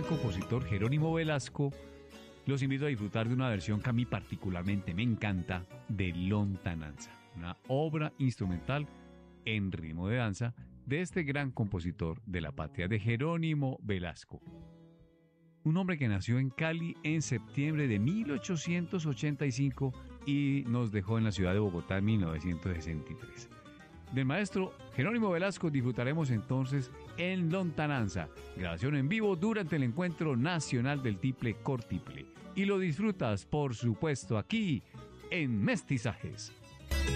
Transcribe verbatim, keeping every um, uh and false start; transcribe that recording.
gran compositor Jerónimo Velasco, los invito a disfrutar de una versión que a mí particularmente me encanta, de Lontananza, una obra instrumental en ritmo de danza de este gran compositor de la patria, de Jerónimo Velasco. Un hombre que nació en Cali en septiembre de mil ochocientos ochenta y cinco y nos dejó en la ciudad de Bogotá en mil novecientos sesenta y tres. Del maestro Jerónimo Velasco disfrutaremos entonces en Lontananza, grabación en vivo durante el Encuentro Nacional del Tiple Cortiple. Y lo disfrutas, por supuesto, aquí en Mestizajes.